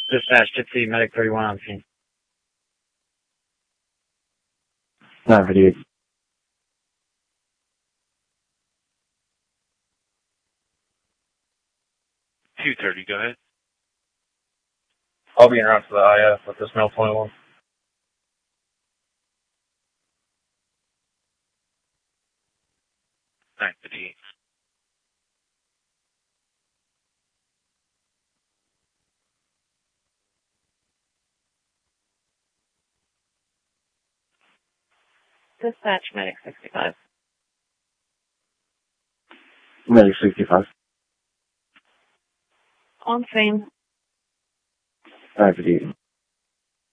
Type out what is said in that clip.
Dispatch Gypsy, Medic 31 on scene. 958. 230, go ahead. I'll be around for the IF with this male 21. Nine 58. Dispatch Medic 65. Medic 65. On scene. 958.